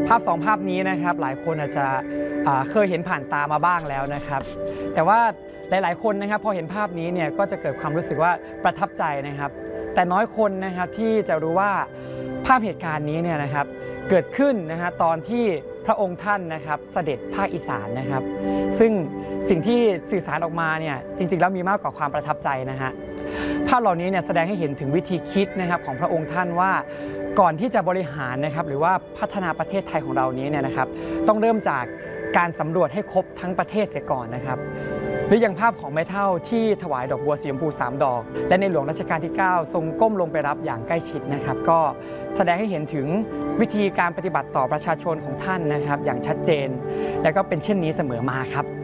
ภาพ2ภาพนี้นะครับหลายคนอาจจะเคยเห็นผ่านตามาบ้างแล้วนะครับแต่ว่าหลายๆคนนะครับพอเห็นภาพนี้เนี่ยก็จะเกิดความรู้สึกว่าประทับใจนะครับแต่น้อยคนนะครับที่จะรู้ว่าภาพเหตุการณ์นี้เนี่ยนะครับเกิดขึ้นนะฮะตอนที่พระองค์ท่านนะครับเสด็จภาคอีสานนะครับซึ่งสิ่งที่สื่อสารออกมาเนี่ยจริงๆแล้วมีมากกว่าความประทับใจนะฮะภาพเหล่านี้เนี่ยแสดงให้เห็นถึงวิธีคิดนะครับของพระองค์ท่านว่าก่อนที่จะบริหารนะครับหรือว่าพัฒนาประเทศไทยของเรานี้เนี่ยนะครับต้องเริ่มจากการสำรวจให้ครบทั้งประเทศเสียก่อนนะครับหรืออย่างภาพของแม่เฒ่าที่ถวายดอกบัวสีชมพู3 ดอกและในหลวงรัชกาลที่9ทรงก้มลงไปรับอย่างใกล้ชิดนะครับก็แสดงให้เห็นถึงวิธีการปฏิบัติต่อประชาชนของท่านนะครับอย่างชัดเจนและก็เป็นเช่นนี้เสมอมาครับ